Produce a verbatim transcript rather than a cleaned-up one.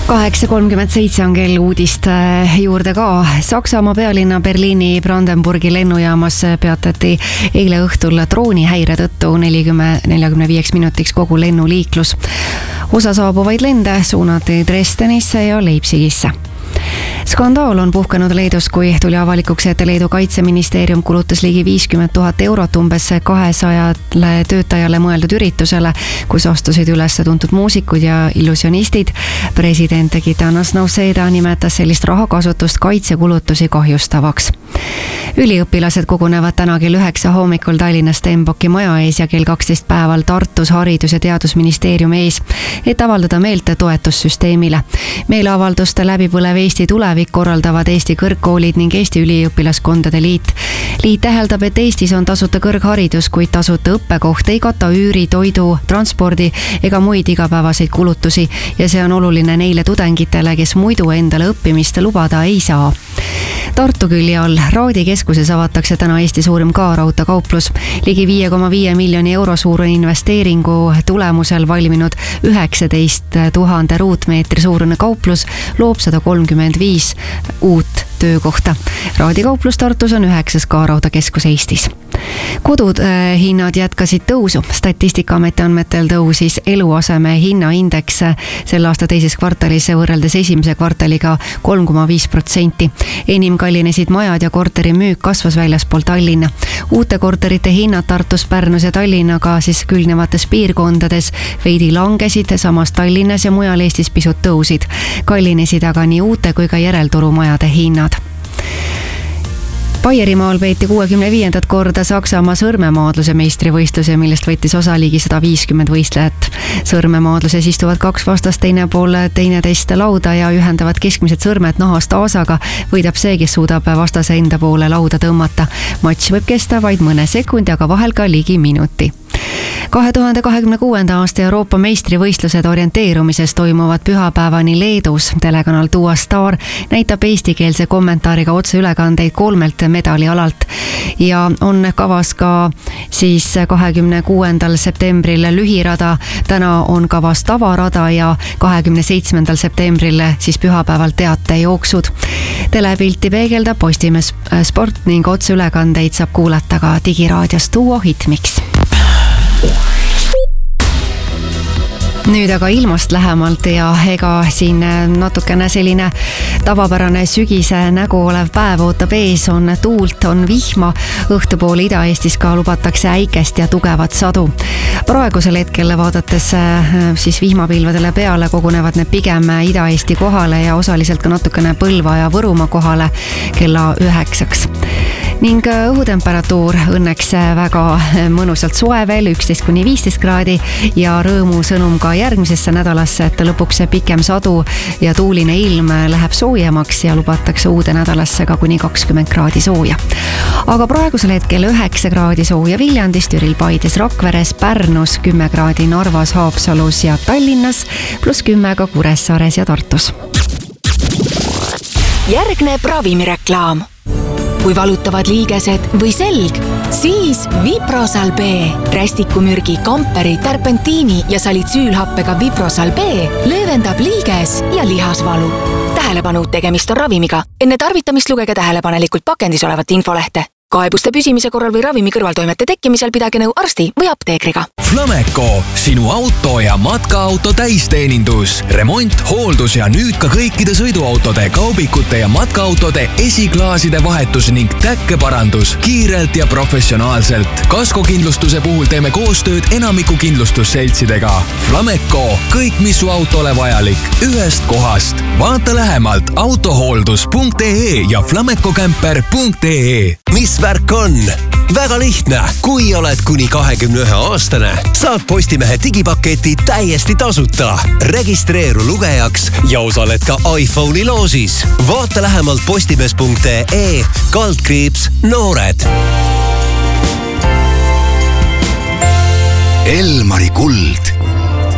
kaheksa kolmkümmend seitse on kell, uudist juurde ka. Saksamaa pealinna Berliini Brandenburgi lennujaamas peatati eile õhtul droonihäire tõttu nelikümmend neljakümne viieks minutiks kogu lennuliiklus. Osa saabuvaid lende suunati Dresdenisse ja Leipzigisse. Skandaal on puhkenud Leedus, kui tuli avalikuks, et Leedu kaitseministeerium kulutas ligi viiskümmend tuhat eurot umbes kahesajale töötajale mõeldud üritusele, kus astusid üles tuntud muusikud ja illusionistid. President Gitanas Nauseda nimetas sellist rahakasutust kaitsekulutusi kahjustavaks. Üliõpilased kogunevad täna kell üheksa hommikul Tallinnas Stenbocki maja ees ja kell kaksteist päeval Tartus Haridus- ja Teadusministeeriumi ees, et avaldada meelt toetussüsteemile. Meeleavalduste läbipõlev Eesti tulevik korraldavad Eesti kõrgkoolid ning Eesti üliõpilaskondade liit. Liit täheldab, et Eestis on tasuta kõrgharidus, kuid tasuta õppekoht ei kata üüri, toidu, transpordi ega muid igapäevaseid kulutusi ja see on oluline neile tudengitele, kes muidu endale õppimist lubada ei saa. Tartu külje all Raadi keskuses avatakse täna Eesti suurim K-raudteekauplus. Ligi viie koma viie miljoni euro suure investeeringu tulemusel valminud üheksateist tuhande ruutmeetri suurune kauplus loob sada kolmkümmend viis uut töökohta. Raadi kauplus Tartus on üheksas K-raudteekeskus Eestis. Kodud äh, hinnad jätkasid tõusu. Statistikaameti andmetel tõusis eluaseme hinnaindeks selle aasta teises kvartalis võrreldes esimese kvartaliga kolm koma viis protsenti. Enim kallinesid majad ja korteri müük kasvas väljaspool Tallinna. Uute korterite hinnad Tartus, Pärnus ja Tallinnaga siis külgnevates piirkondades veidi langesid, samas Tallinnas ja mujal Eestis pisut tõusid. Kallinesid aga nii uute kui ka järelturumajade hinnad. Baierimaal peeti kuuekümne viiendat korda Saksamaa sõrmemaadluse meistrivõistluse, millest võttis osa ligi sada viiskümmend võistlejat. Sõrmemaadluses istuvad kaks vastast teine pool teineteist lauda ja ühendavad keskmised sõrmed nahast aasaga. Võidab see, kes suudab vastase enda poole lauda tõmmata. Matš võib kesta vaid mõne sekundi, aga vahel ka ligi minuti. kahe tuhande kahekümne kuuenda aasta Euroopa meistrivõistlused orienteerumises toimuvad pühapäevani Leedus. Telekanal Tua Star näitab eestikeelse kommentaariga otseülekandeid kolmelt medalialalt ja on kavas ka siis kahekümne kuuendal septembril lühirada. Täna on kavas tavarada ja kahekümne seitsmendal septembril siis pühapäeval teatejooksud. Telepilti peegeldab Postimees Sport ning otseülekandeid saab kuulata ka digiraadios Duo Hitmix. Nüüd aga ilmast lähemalt ja ega siin natukene selline tavapärane sügise nägu olev päev ootab ees, on tuult, on vihma, õhtupool Ida-Eestis ka lubatakse äikest ja tugevat sadu. Praegusel hetkel vaadates siis vihmapilvedele peale kogunevad need pigem Ida-Eesti kohale ja osaliselt ka natukene Põlva ja Võrumaa kohale kella üheksaks. Ning õhutemperatuur õnneks väga mõnusalt soe veel, üksteist kuni viisteist kraadi ja rõõmu sõnum ka järgmisesse nädalasse, et lõpuks pikem sadu ja tuuline ilm läheb soojemaks ja lubatakse uude nädalasse ka kuni kakskümmend kraadi sooja. Aga praegusel hetkel üheksa kraadi sooja Viljandis, Türil, Paides, Rakveres, Pärnus, kümme kraadi Narvas, Haapsalus ja Tallinnas, pluss kümme ka Kuressaares ja Tartus. Järgneb ravimireklaam. Kui valutavad liigesed või selg, siis Viprosal B. Rästikumürgi, kamperi, terpentiini ja salitsüülhappega Viprosal B löövendab liiges ja lihasvalu. Tähelepanu, tegemist on ravimiga. Enne tarvitamist lugege tähelepanelikult pakendis olevat infolehte. Kaebuste püsimise korral või ravimi kõrvaltoimete tekkimisel pidage nõu arsti või apteekriga. Flameco, sinu auto ja matkaauto täisteenindus. Remont, hooldus ja nüüd ka kõikide sõiduautode, kaubikute ja matkaautode esiklaaside vahetus ning täkkeparandus kiirelt ja professionaalselt. Kaskokindlustuse puhul teeme koostööd enamiku kindlustusseltsidega. Flameco, kõik mis su autole vajalik, ühest kohast. Vaata lähemalt autohooldus punkt ee ja flamecocamper punkt ee. Mis värk on? Väga lihtne. Kui oled kuni kahekümne ühe aastane, saad Postimehe digipaketi täiesti tasuta. Registreeru lugejaks ja osaled ka iPhone'i loosis. Vaata lähemalt postimees punkt ee kaldkriips noored. Elmari kuld